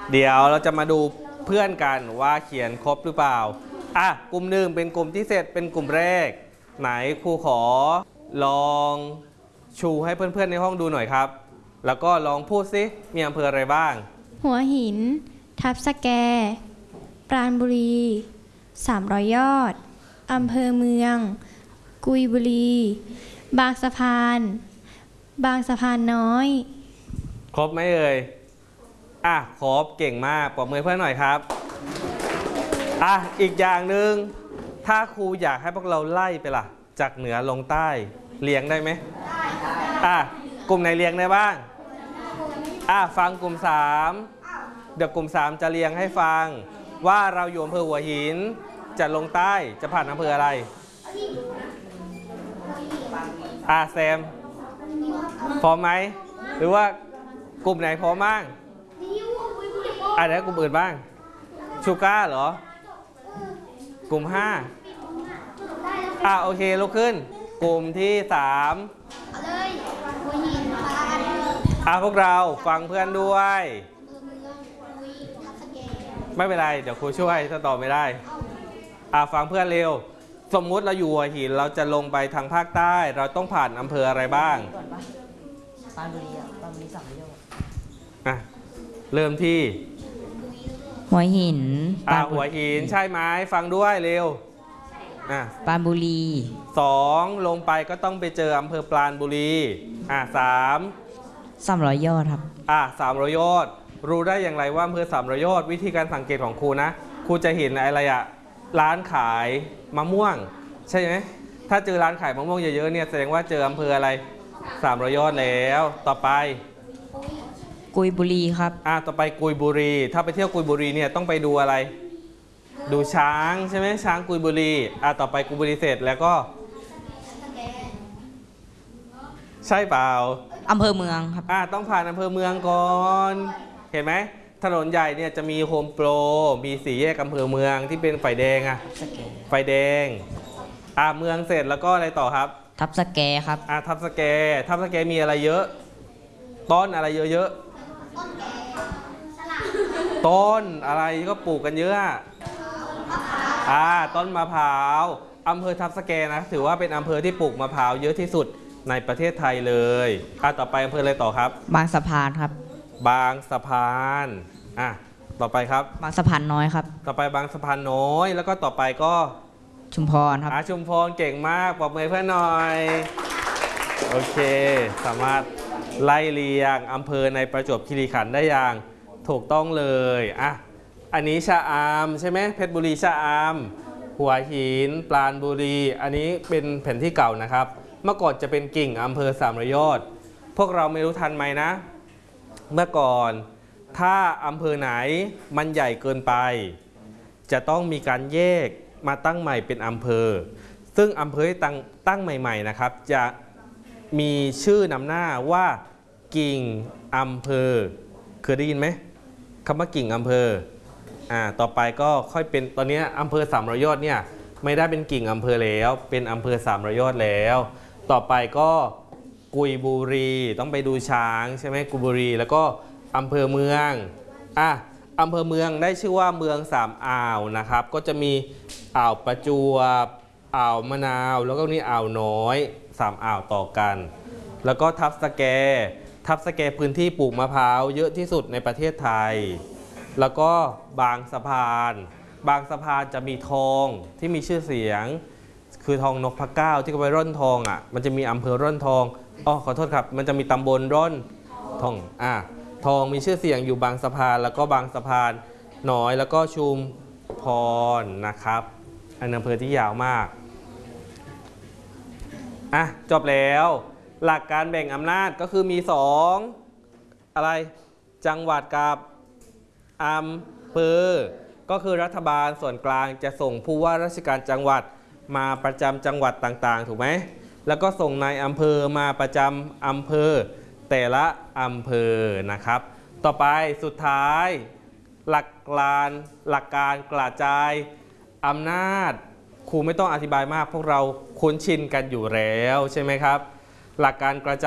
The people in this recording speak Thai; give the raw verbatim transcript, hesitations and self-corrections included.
เดี๋ยวเราจะมาดูเพื่อนกันว่าเขียนครบหรือเปล่าอ่ะกลุ่มหนึ่งเป็นกลุ่มที่เสร็จเป็นกลุ่มแรกไหนครูขอลองชูให้เพื่อนๆในห้องดูหน่อยครับแล้วก็ลองพูดซิมีอำเภออะไรบ้างหัวหินทับสแกปราณบุรีสามร้อยยอดอำเภอเมืองกุยบุรีบางสะพานบางสะพานน้อยครบไหมเอ่ยอ่ะครบเก่งมากปรบมือเพื่อนหน่อยครับอ่ะอีกอย่างหนึ่งถ้าครูอยากให้พวกเราไล่ไปล่ะจากเหนือลงใต้เรียงได้ไหมได้อ่ะกลุ่มไหนเรียงได้บ้างอ่ะฟังกลุ่มสามเดี๋ยวกลุ่มสามจะเรียงให้ฟังว่าเราอยู่อำเภอหัวหินจะลงใต้จะผ่านอำเภออะไรอ่ะแซมพร้อมไหมหรือว่ากลุ่มไหนพร้อมบ้างอ่ะแล้วกลุ่มอื่นบ้างชูก้าเหรอกลุ่มห้าอ่ะโอเคลุกขึ้นกลุ่มที่สามอ่ะพวกเราฟังเพื่อนด้วยไม่เป็นไรเดี๋ยวครูช่วยถ้าตอบไม่ได้อ่ะฟังเพื่อนเร็วสมมุติเราอยู่หัวหินเราจะลงไปทางภาคใต้เราต้องผ่านอำเภออะไรบ้างปราณบุรีอ่ะปราณบุรีสามร้อยยอดอ่ะเริ่มที่หัวหินอ่ะหัวหินใช่ไหมฟังด้วยเร็วอ่ะปราณบุรีสองลงไปก็ต้องไปเจออำเภอปราณบุรีอ่ะสามสามร้อยยอดครับอ่ะสามร้อยยอดรู้ได้อย่างไรว่าอำเภอสามร้อยยอดวิธีการสังเกตของครูนะครูจะเห็นอะไรอะร้านขายมะม่วงใช่ไหมถ้าเจอร้านขายมะม่วงเยอะๆเนี่ยแสดงว่าเจออำเภออะไรสามร้อยยอดแล้วต่อไปกุยบุรีครับอ่ะต่อไปกุยบุรีถ้าไปเที่ยวกุยบุรีเนี่ยต้องไปดูอะไรดูช้างใช่ไหมช้างกุยบุรีอ่ะต่อไปกุยบุรีเสร็จแล้วก็ใช่เปล่าอำเภอเมืองครับอ่ะต้องผ่านอำเภอเมืองก่อนเห็นไหมถนนใหญ่เนี่ยจะมีโฮมโปรมีสี่แยกอำเภอเมืองที่เป็นไฟแดงอ่ะไฟแดงอ่ะเมืองเสร็จแล้วก็อะไรต่อครับทับสแกครับอ่ะทับสแกทับสแกมีอะไรเยอะต้นอะไรเยอะๆต้นอะไรก็ปลูกกันเยอะอ่าต้นมะพร้าวอำเภอทับสแกนะถือว่าเป็นอำเภอที่ปลูกมะพร้าวเยอะที่สุดในประเทศไทยเลยอ่ะต่อไปอำเภออะไรต่อครับบางสะพานครับบางสะพานอ่ะต่อไปครับบางสะพานน้อยครับต่อไปบางสะพานน้อยแล้วก็ต่อไปก็ชุมพรครับอ่ะชุมพรเก่งมากปรบมือเพื่อนหน่อยโอเคสามารถไล่เรียงอำเภอในประจวบคีรีขันธ์ได้อย่างถูกต้องเลยอ่ะอันนี้ชะอำใช่ไหมเพชรบุรีชะอำหัวหินปราณบุรีอันนี้เป็นแผนที่เก่านะครับเมื่อก่อนจะเป็นกิ่งอำเภอสามร้อยยอดพวกเราไม่รู้ทันไหมนะเมื่อก่อนถ้าอำเภอไหนมันใหญ่เกินไปจะต้องมีการแยกมาตั้งใหม่เป็นอำเภอซึ่งอำเภอตั้งตั้งใหม่ๆนะครับจะมีชื่อนำหน้าว่ากิ่งอำเภอเคยได้ยินไหมคำว่ากิ่งอำเภออ่าต่อไปก็ค่อยเป็นตอนนี้อำเภอสามร้อยยอดเนี่ยไม่ได้เป็นกิ่งอำเภอแล้วเป็นอำเภอสามร้อยยอดแล้วต่อไปก็กุยบุรีต้องไปดูช้างใช่ไหมกุยบุรีแล้วก็อำเภอเมืองอ่ะอำเภอเมืองได้ชื่อว่าเมืองสามอ่าวนะครับก็จะมีอ่าวประจวบอ่าวมะนาวแล้วก็นี่อ่าวน้อยสามอ่าวต่อกันแล้วก็ทับสแกทับสแกพื้นที่ปลูกมะพร้าวเยอะที่สุดในประเทศไทยแล้วก็บางสะพานบางสะพานจะมีทองที่มีชื่อเสียงคือทองนพเก้าที่เขาไปร่อนทองอ่ะมันจะมีอำเภอร่อนทองอ๋อขอโทษครับมันจะมีตำบลร่อนทองอ่ะทองมีชื่อเสียงอยู่บางสะพานแล้วก็บางสะพานน้อยแล้วก็ชุมพรนะครับอันอำเภอที่ยาวมากอ่ะจบแล้วหลักการแบ่งอำนาจก็คือมีสองอะไรจังหวัดกับอำเภอก็คือรัฐบาลส่วนกลางจะส่งผู้ว่าราชการจังหวัดมาประจำจังหวัดต่างๆถูกไหมแล้วก็ส่งนายอำเภอมาประจำอำเภอแต่ละอำเภอนะครับต่อไปสุดท้ายหลักการหลักการกระจายอำนาจครูไม่ต้องอธิบายมากพวกเราคุ้นชินกันอยู่แล้วใช่ไหมครับหลักการกระจาย